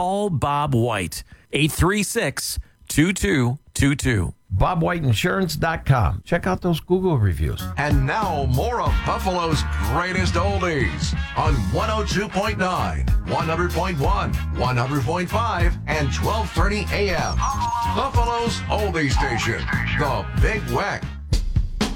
Call Bob White, 836-2222. BobWhiteInsurance.com. Check out those Google reviews. And now more of Buffalo's greatest oldies on 102.9, 100.1, 100.5, and 1230 AM. Buffalo's oldie station, The Big Weck.